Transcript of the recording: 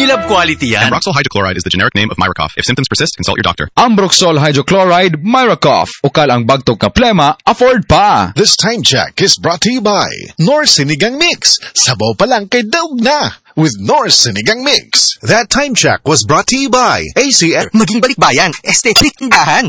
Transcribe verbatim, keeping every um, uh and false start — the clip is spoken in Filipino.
B-Lab quality yan. Ambroxol hydrochloride is the generic name of Myracoff. If symptoms persist, consult your doctor. Ambroxol hydrochloride, Myracoff. Ukal ang bagtog ka plema, afford pa. This time check is brought to you by North Sinigang Mix. Sabaw pa lang kay daog na with North Sinigang Mix. That time check was brought to you by A C F. Maging balikbayan, estetik tindahan.